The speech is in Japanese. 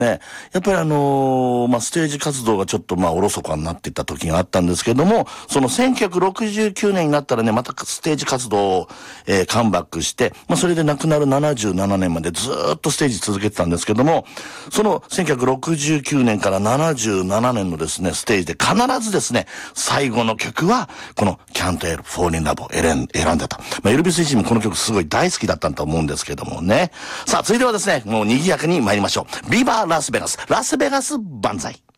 ね、やっぱりステージ活動がちょっとおろそかになっていった時があったんですけども、その1969年になったらね、またステージ活動を、カムバックして、それで亡くなる77年までずーっとステージ続けてたんですけども、その1969年から77年のですね、ステージで必ずですね、最後の曲は、この Can't Help Falling in Love を選んでた。エルビス自身もこの曲すごい大好きだったと思うんですけどもね。さあ、続いてはですね、もう賑やかに参りましょう。ビバラスベガス万歳。